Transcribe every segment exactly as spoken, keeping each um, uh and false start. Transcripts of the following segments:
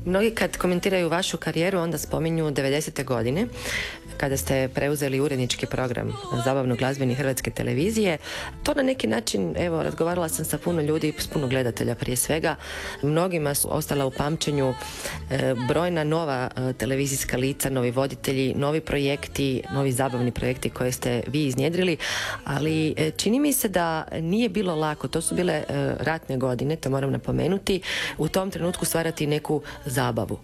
Mnogi kad komentiraju vašu karijeru onda spominju devedesete godine kada ste preuzeli urednički program zabavno-glazbeni Hrvatske televizije. To na neki način, evo, razgovarala sam sa puno ljudi, s puno gledatelja prije svega. Mnogima su ostala u pamćenju e, brojna nova e, televizijska lica, novi voditelji, novi projekti, novi zabavni projekti koje ste vi iznjedrili, ali e, čini mi se da nije bilo lako. To su bile e, ratne godine, to moram napomenuti, u tom trenutku stvarati neku zabavu.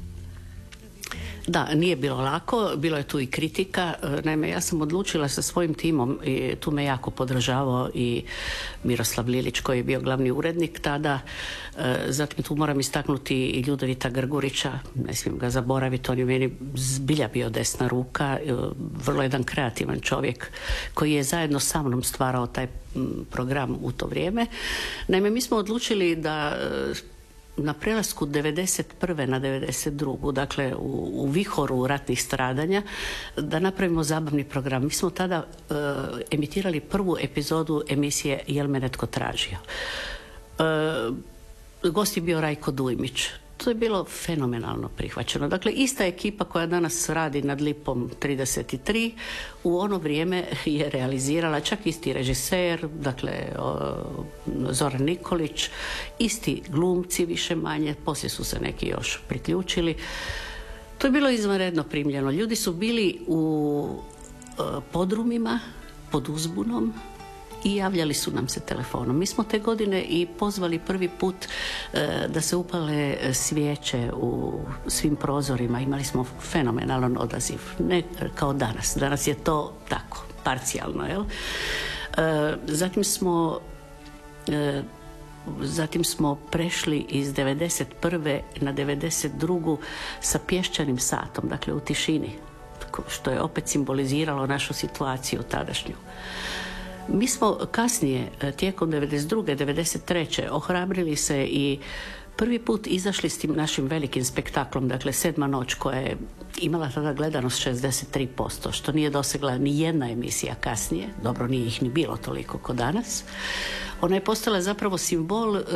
Da, nije bilo lako, bilo je tu i kritika. Naime, ja sam odlučila sa svojim timom i tu me jako podržavao i Miroslav Lilić koji je bio glavni urednik tada. Zatim tu moram istaknuti i Ljudevita Grgurića, ne smijem ga zaboraviti, on je meni zbilja bio desna ruka, vrlo jedan kreativan čovjek koji je zajedno sa mnom stvarao taj program u to vrijeme. Naime, mi smo odlučili da na prelasku devedeset prve na devedeset drugu dakle u, u vihoru ratnih stradanja, da napravimo zabavni program. Mi smo tada uh, emitirali prvu epizodu emisije Jel me netko tražio. Uh, gost je bio Rajko Dujmić. To je bilo fenomenalno prihvaćeno. Dakle, ista ekipa koja danas radi nad Lipom trideset tri, u ono vrijeme je realizirala, čak isti režiser, dakle Zoran Nikolić, isti glumci više manje, poslije su se neki još priključili. To je bilo izvanredno primljeno. Ljudi su bili u podrumima pod uzbunom i javljali su nam se telefonom. Mi smo te godine i pozvali prvi put e, da se upale svijeće u svim prozorima. Imali smo fenomenalan odaziv. Ne kao danas. Danas je to tako, parcijalno, jel? E, zatim smo e, Zatim smo prešli iz devedeset prve na devedeset drugu sa pješčanim satom, dakle u tišini, što je opet simboliziralo našu situaciju tadašnju. Mi smo kasnije, tijekom devedeset druge devedeset treće ohrabrili se i prvi put izašli s tim našim velikim spektaklom, dakle Sedma noć, koja je imala tada gledanost šezdeset tri posto, što nije dosegla ni jedna emisija kasnije. Dobro, nije ih ni bilo toliko kao danas. Ona je postala zapravo simbol, e,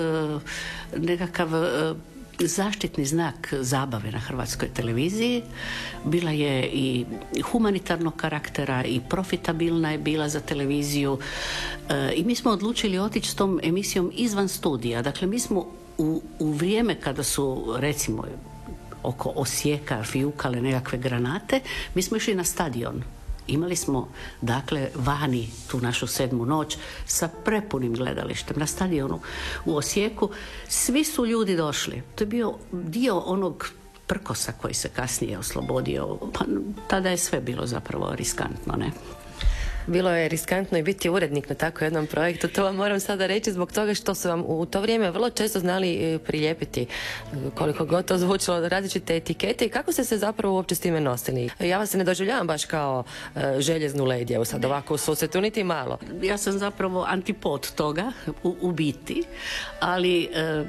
nekakav e, zaštitni znak zabave na Hrvatskoj televiziji. Bila je i humanitarnog karaktera i profitabilna je bila za televiziju e, i mi smo odlučili otići s tom emisijom izvan studija. Dakle, mi smo u, u vrijeme kada su, recimo, oko Osijeka fijukale nekakve granate, mi smo išli na stadion. Imali smo, dakle, vani tu našu Sedmu noć sa prepunim gledalištem na stadionu u Osijeku. Svi su ljudi došli. To je bio dio onog prkosa koji se kasnije oslobodio. Pa tada je sve bilo zapravo riskantno, ne? Bilo je riskantno i biti urednik na tako jednom projektu, to vam moram sada reći zbog toga što su vam u to vrijeme vrlo često znali prilijepiti, koliko god to zvučilo, različite etikete. I kako ste se zapravo uopće s time nosili? Ja vas se ne doživljavam baš kao uh, željeznu ledi, evo sad ovako u susretu, niti malo. Ja sam zapravo antipod toga u, u biti, ali uh...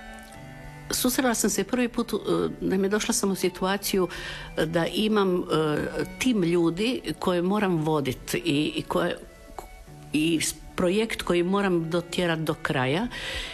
susrela sam se prvi put, naime došla sam u situaciju da imam uh, tim ljudi koje moram voditi i, i, koje, i projekt koji moram dotjerati do kraja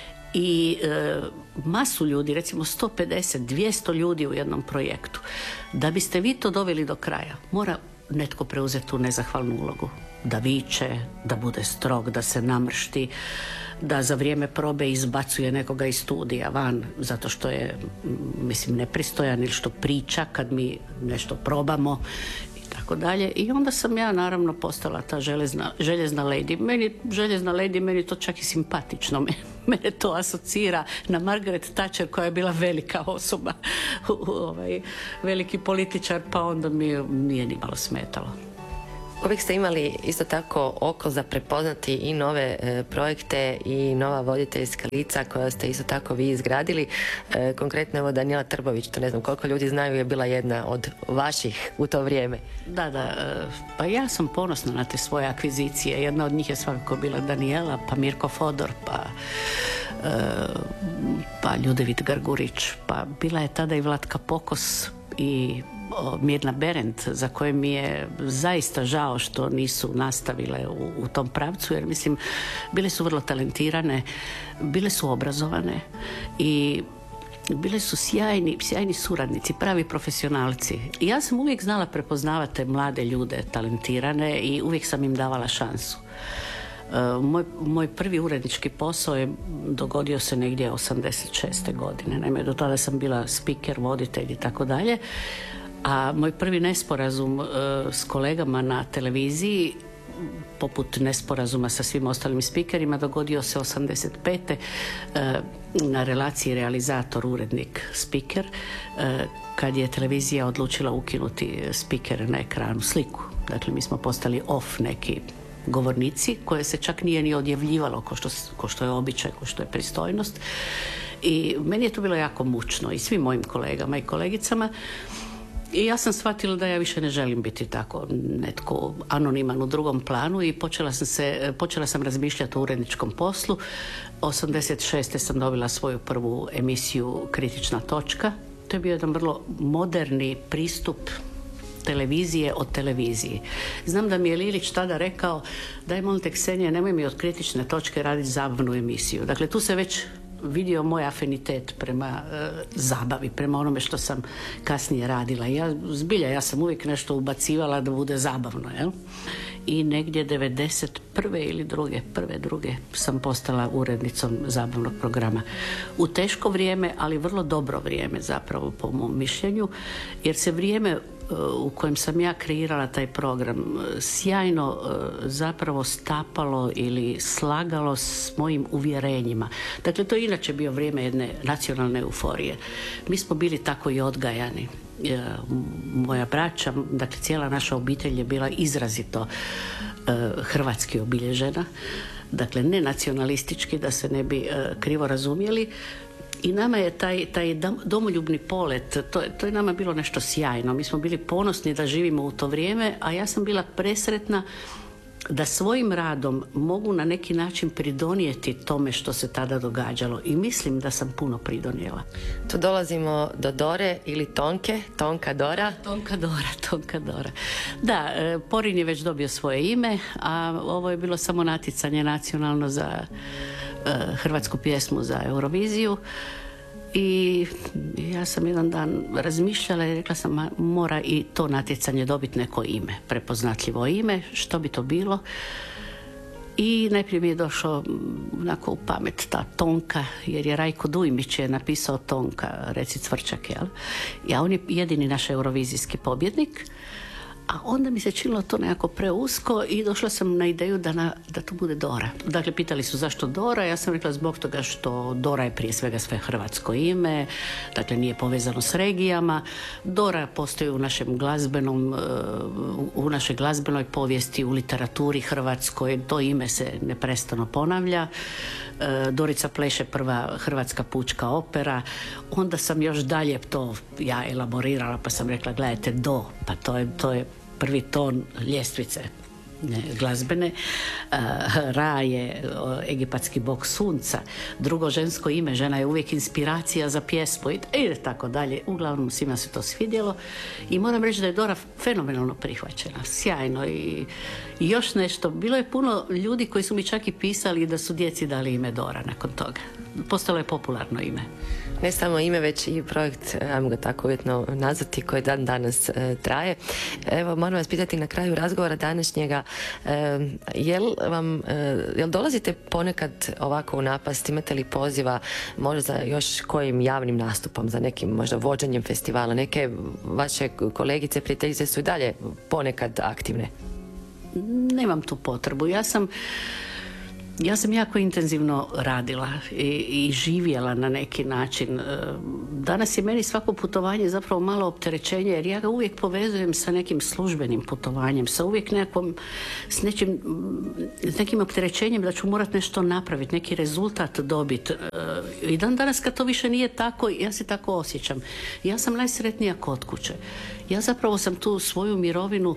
i uh, masu ljudi, recimo sto pedeset, dvjesto ljudi u jednom projektu. Da biste vi to doveli do kraja, mora netko preuzeti tu nezahvalnu ulogu. Da viče, da bude strog, da se namršti, da za vrijeme probe izbacuje nekoga iz studija van zato što je, mislim, nepristojan ili što priča kad mi nešto probamo i tako dalje. I onda sam ja naravno postala ta željezna, željezna lady. Meni željezna lady, meni to čak i simpatično. Mene to asocira na Margaret Thatcher koja je bila velika osoba, ovaj, veliki političar, pa onda mi nije ni malo smetalo. Uvijek ste imali isto tako oko za prepoznati i nove e, projekte i nova voditeljska lica koja ste isto tako vi izgradili. E, konkretno evo Danijela Trbović, to ne znam koliko ljudi znaju, je bila jedna od vaših u to vrijeme. Da, da, pa ja sam ponosna na te svoje akvizicije. Jedna od njih je svakako bila Danijela, pa Mirko Fodor, pa, e, pa Ljudevit Grgurić, pa bila je tada i Vlatka Pokos i Mirna Berend, za koje mi je zaista žao što nisu nastavile u, u tom pravcu, jer mislim, bile su vrlo talentirane, bile su obrazovane i bile su sjajni, sjajni suradnici, pravi profesionalci. I ja sam uvijek znala prepoznavati te mlade ljude, talentirane, i uvijek sam im davala šansu. Moj, moj prvi urednički posao je dogodio se negdje osamdeset šeste godine. Naime, do tada sam bila speaker, voditelj i tako dalje. A moj prvi nesporazum uh, s kolegama na televiziji, poput nesporazuma sa svim ostalim spikerima, dogodio se osamdeset pete Uh, na relaciji realizator, urednik, spiker, uh, kad je televizija odlučila ukinuti spikere na ekranu, sliku. Dakle, mi smo postali off neki govornici, koje se čak nije ni odjavljivalo ko što, ko što je običaj, ko što je pristojnost. I meni je to bilo jako mučno, i svim mojim kolegama i kolegicama. I ja sam shvatila da ja više ne želim biti tako netko anoniman u drugom planu, i počela sam, se, počela sam razmišljati o uredničkom poslu. osamdeset šeste sam dobila svoju prvu emisiju Kritična točka. To je bio jedan vrlo moderni pristup televizije od televiziji. Znam da mi je Lilić tada rekao: daj molim te Ksenija, nemoj mi od Kritične točke raditi zabavnu emisiju. Dakle, tu se već vidio moj afinitet prema e, zabavi, prema onome što sam kasnije radila. Ja, zbilja, ja sam uvijek nešto ubacivala da bude zabavno, jel? I negdje devedeset prve ili druge, prve, druge sam postala urednicom zabavnog programa. U teško vrijeme, ali vrlo dobro vrijeme, zapravo, po mom mišljenju, jer se vrijeme u kojem sam ja kreirala taj program sjajno zapravo stapalo ili slagalo s mojim uvjerenjima. Dakle, to je inače bio vrijeme jedne nacionalne euforije. Mi smo bili tako i odgajani. Moja braća, dakle cijela naša obitelj je bila izrazito hrvatski obilježena. Dakle, ne nacionalistički, da se ne bi krivo razumjeli. I nama je taj, taj domoljubni polet, to, to je nama bilo nešto sjajno. Mi smo bili ponosni da živimo u to vrijeme, a ja sam bila presretna da svojim radom mogu na neki način pridonijeti tome što se tada događalo, i mislim da sam puno pridonijela. Tu dolazimo do Dore ili Tonke, Tonka Dora. Tonka Dora, Tonka Dora. Da, Porin je već dobio svoje ime, a ovo je bilo samo natjecanje nacionalno za uh, hrvatsku pjesmu za Euroviziju. I ja sam jedan dan razmišljala i rekla sam, ma, mora i to natjecanje dobiti neko ime, prepoznatljivo ime, što bi to bilo. I najprije mi je došao onako u pamet ta Tonka, jer je Rajko Dujmić je napisao Tonka, reci cvrčak, jel? Ja, on je jedini naš eurovizijski pobjednik. A onda mi se činilo to nekako preusko i došla sam na ideju da, na, da to bude Dora. Dakle, pitali su zašto Dora, ja sam rekla zbog toga što Dora je prije svega sve hrvatsko ime, dakle nije povezano s regijama. Dora postoji u našem glazbenom, u našoj glazbenoj povijesti, u literaturi hrvatskoj, to ime se neprestano ponavlja. Dorica pleše, prva hrvatska pučka opera. Onda sam još dalje to ja elaborirala, pa sam rekla, gledajte, do, pa to je, to je prvi ton ljestvice ne, glazbene. uh, Ra je uh, egipatski bog sunca, drugo žensko ime, žena je uvijek inspiracija za pjesmu i tako dalje. Uglavnom svima se to svidjelo i moram reći da je Dora fenomenalno prihvaćena, sjajno. I, i još nešto, bilo je puno ljudi koji su mi čak i pisali da su djeci dali ime Dora nakon toga. Postalo je popularno ime. Ne samo ime, već i projekt, ajmo ga tako uvjetno nazvati, koji dan danas e, traje. Evo, moram vas pitati na kraju razgovora današnjega, e, jel vam, e, jel dolazite ponekad ovako u napast, imate li poziva možda za još kojim javnim nastupom, za nekim možda vođenjem festivala? Neke vaše kolegice, prijateljice su i dalje ponekad aktivne. Nemam tu potrebu. Ja sam Ja sam jako intenzivno radila i, i živjela na neki način. Danas je meni svako putovanje zapravo malo opterećenje, jer ja ga uvijek povezujem sa nekim službenim putovanjem, sa uvijek nekom, s, nečim, s nekim opterećenjem da ću morat nešto napraviti, neki rezultat dobiti. I dan danas kad to više nije tako, ja se tako osjećam. Ja sam najsretnija kod kuće. Ja zapravo sam tu svoju mirovinu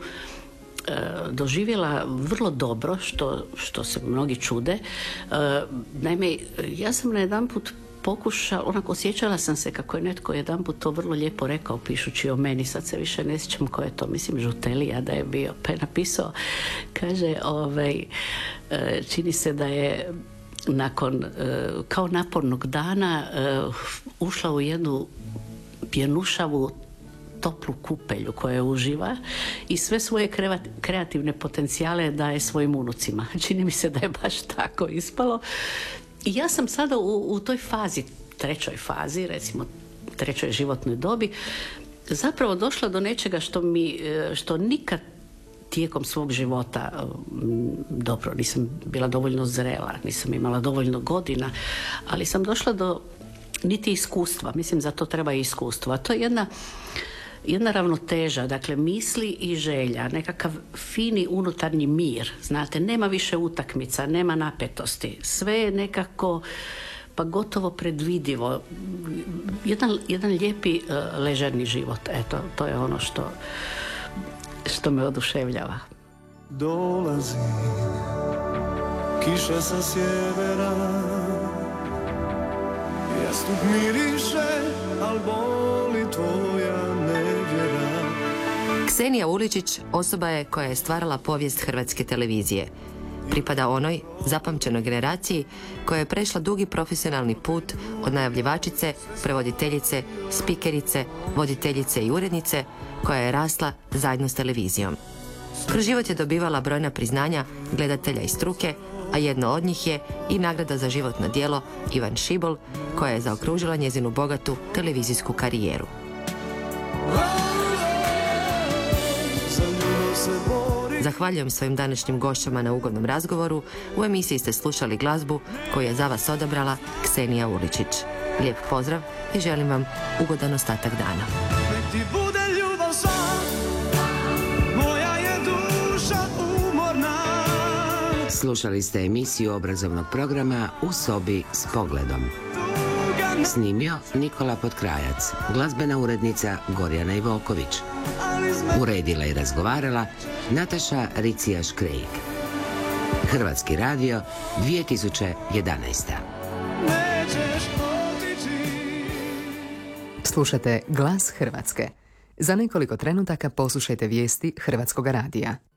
doživjela vrlo dobro, što, što se mnogi čude. Naime, ja sam na jedan put pokušala, onako osjećala sam se kako je netko jedan put to vrlo lijepo rekao pišući o meni, sad se više ne sjećam ko je to, mislim Žutelija da je bio, pa je napisao, kaže, ovaj, čini se da je nakon, kao napornog dana, ušla u jednu pjenušavu toplu kupelju koja uživa i sve svoje kreativne potencijale daje svojim unucima. Čini mi se da je baš tako ispalo. I ja sam sada u, u toj fazi, trećoj fazi, recimo trećoj životnoj dobi, zapravo došla do nečega što mi, što nikad tijekom svog života, dobro, nisam bila dovoljno zrela, nisam imala dovoljno godina, ali sam došla do niti iskustva, mislim za to treba i iskustvo, a to je jedna jedna ravnoteža, dakle misli i želja, nekakav fini unutarnji mir, znate, nema više utakmica, nema napetosti, sve je nekako pa gotovo predvidivo, jedan, jedan lijepi uh, ležerni život, eto, to je ono što što me oduševljava. Dolazi kiša sa sjevera, jastuk miriše, al boli tvoja nevjera. Ksenija Uličić osoba je koja je stvarala povijest hrvatske televizije. Pripada onoj zapamćenoj generaciji koja je prešla dugi profesionalni put od najavljivačice, prevoditeljice, spikerice, voditeljice i urednice koja je rasla zajedno s televizijom. Kroz život je dobivala brojna priznanja gledatelja i struke, a jedno od njih je i nagrada za životno djelo Ivan Šibol, koja je zaokružila njezinu bogatu televizijsku karijeru. Zahvaljujem svojim današnjim gošćama na ugodnom razgovoru. U emisiji ste slušali glazbu koju je za vas odabrala Ksenija Uličić. Lijep pozdrav i želim vam ugodan ostatak dana. Nek ti bude ljubav sva, moja je duša umorna. Slušali ste emisiju obrazovnog programa U sobi s pogledom. Snimio Nikola Potkrajac, glazbena urednica Gorjana Ivolković. Uredila i razgovarala Nataša Ricijaš-Krejk. Hrvatski radio dvije tisuće jedanaesta. Slušate Glas Hrvatske. Za nekoliko trenutaka poslušajte vijesti Hrvatskog radija.